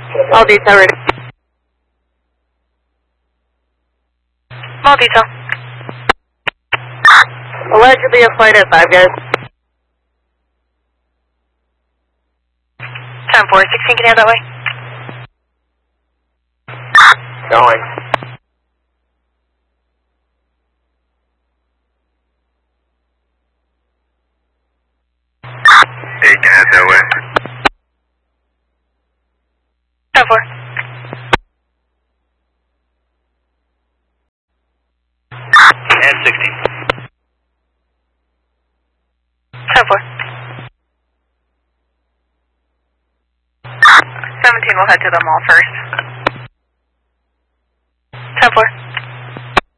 All detail ready. All detail. Allegedly a flight at 5, guys. 10-4, 16, can you have that way? Going. Hey, can I have that way? 10-4. And 16. 10-4. 17 will head to the mall first. 10-4.